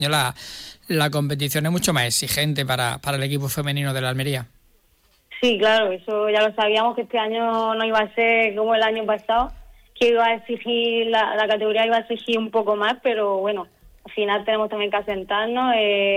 la competición es mucho más exigente para el equipo femenino de la Almería. Sí, claro, eso ya lo sabíamos, que este año no iba a ser como el año pasado, que iba a exigir, la categoría iba a exigir un poco más, pero bueno, al final tenemos también que asentarnos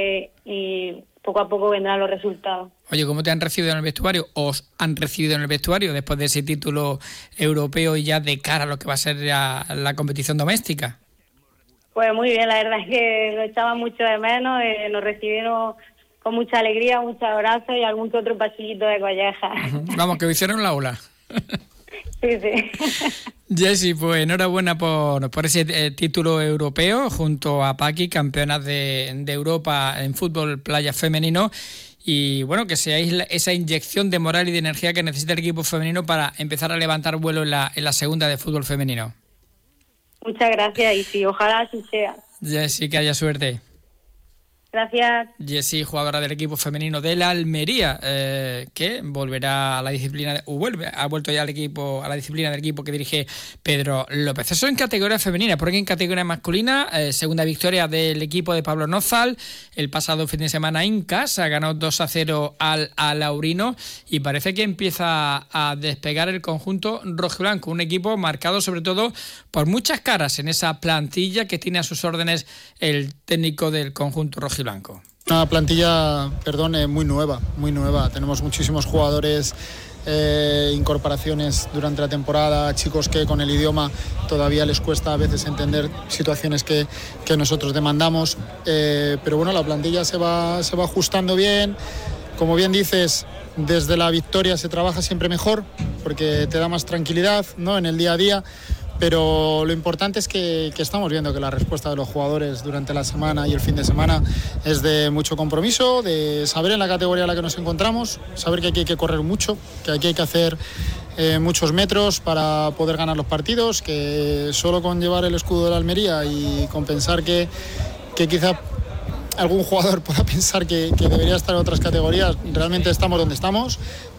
y poco a poco vendrán los resultados. Oye, ¿cómo te han recibido en el vestuario? ¿Os han recibido en el vestuario después de ese título europeo y ya de cara a lo que va a ser la competición doméstica? Pues muy bien, la verdad es que lo echaban mucho de menos, nos recibieron con mucha alegría, muchos abrazos y algún que otro pasillito de colleja. Vamos, que lo hicieron la ola. Sí, sí. Jessy, pues enhorabuena por ese título europeo junto a Paqui, campeonas de Europa en fútbol playa femenino. Y bueno, que seáis esa inyección de moral y de energía que necesita el equipo femenino para empezar a levantar vuelo en la segunda de fútbol femenino. Muchas gracias y sí, ojalá así sea. Jessy, que haya suerte. Gracias. Jessy, jugadora del equipo femenino de la Almería, que volverá a la disciplina, ha vuelto ya al equipo, a la disciplina del equipo que dirige Pedro López. Eso en categoría femenina, porque en categoría masculina, segunda victoria del equipo de Pablo Nozal, el pasado fin de semana en casa, ganó 2-0 al Alaurino y parece que empieza a despegar el conjunto rojiblanco, un equipo marcado sobre todo por muchas caras en esa plantilla que tiene a sus órdenes el técnico del conjunto rojiblanco. Una plantilla, muy nueva. Tenemos muchísimos jugadores, incorporaciones durante la temporada, chicos que con el idioma todavía les cuesta a veces entender situaciones que nosotros demandamos. Pero bueno, la plantilla se va ajustando bien. Como bien dices, desde la victoria se trabaja siempre mejor porque te da más tranquilidad, ¿no?, en el día a día. Pero lo importante es que estamos viendo que la respuesta de los jugadores durante la semana y el fin de semana es de mucho compromiso, de saber en la categoría en la que nos encontramos, saber que aquí hay que correr mucho, que aquí hay que hacer muchos metros para poder ganar los partidos, que solo con llevar el escudo de la Almería y con pensar que quizá algún jugador pueda pensar que debería estar en otras categorías, realmente estamos donde estamos.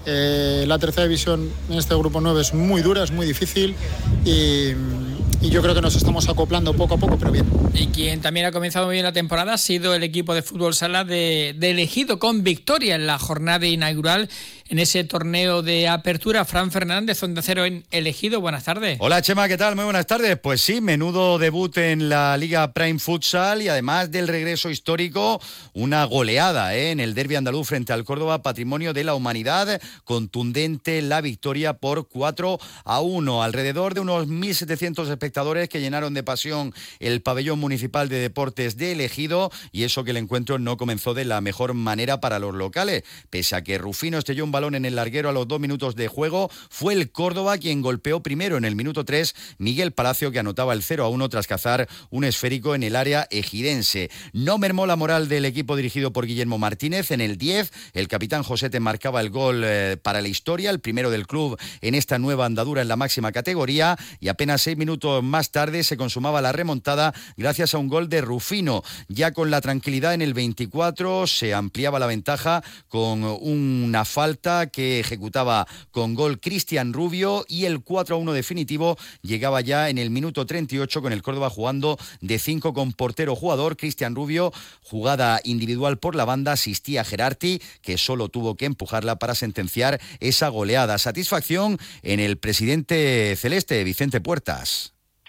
La tercera división en este grupo 9 es muy dura, es muy difícil y yo creo que nos estamos acoplando poco a poco, pero bien. Y quien también ha comenzado muy bien la temporada ha sido el equipo de fútbol sala de Ejido, con victoria en la jornada inaugural en ese torneo de apertura. Fran Fernández, Onda Cero en El Ejido, buenas tardes. Hola Chema, ¿qué tal? Muy buenas tardes. Pues sí, menudo debut en la Liga Prime Futsal y además del regreso histórico, una goleada en el derbi andaluz frente al Córdoba, Patrimonio de la Humanidad. Contundente la victoria por 4-1. Alrededor de unos 1.700 espectadores que llenaron de pasión el pabellón municipal de deportes de El Ejido, y eso que el encuentro no comenzó de la mejor manera para los locales. Pese a que Rufino estrelló un balón en el larguero a los 2 minutos de juego, fue el Córdoba quien golpeó primero en el minuto 3 Miguel Palacio, que anotaba el 0-1 tras cazar un esférico en el área ejidense. No mermó la moral del equipo dirigido por Guillermo Martínez. En el 10, el capitán Josete marcaba el gol para la historia, el primero del club en esta nueva andadura en la máxima categoría, y apenas 6 minutos más tarde se consumaba la remontada gracias a un gol de Rufino. Ya con la tranquilidad en el 24 se ampliaba la ventaja con una falta que ejecutaba con gol Cristian Rubio, y el 4-1 definitivo llegaba ya en el minuto 38 con el Córdoba jugando de 5 con portero jugador. Cristian Rubio, jugada individual por la banda, asistía a Gerarti, que solo tuvo que empujarla para sentenciar esa goleada. Satisfacción en el presidente celeste, Vicente Puertas.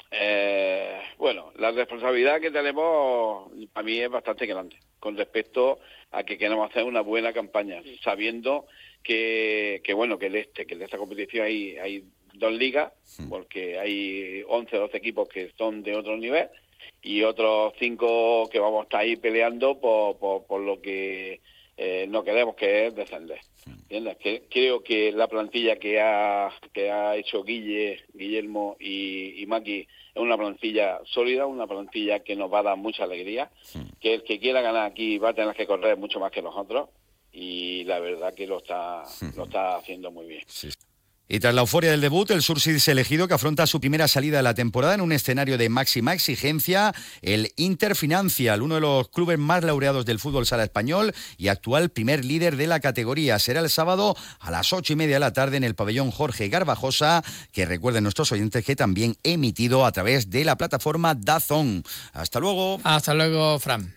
Bueno, la responsabilidad que tenemos a mí es bastante grande con respecto a que queremos hacer una buena campaña, sabiendo que en esta competición hay 2 ligas, porque hay 11 o 12 equipos que son de otro nivel y otros 5 que vamos a estar ahí peleando por lo que no queremos, que es descender. ¿Entiendes? Creo que la plantilla que ha hecho Guillermo y Maki es una plantilla sólida, una plantilla que nos va a dar mucha alegría, que el que quiera ganar aquí va a tener que correr mucho más que nosotros, y la verdad que lo está haciendo muy bien. Sí. Y tras la euforia del debut, el Sursis Elegido, que afronta su primera salida de la temporada en un escenario de máxima exigencia, el Interfinancial, uno de los clubes más laureados del fútbol sala español y actual primer líder de la categoría. Será el sábado a las 8:30 de la tarde en el pabellón Jorge Garbajosa, que recuerden nuestros oyentes que también emitido a través de la plataforma DAZN. Hasta luego. Hasta luego, Fran.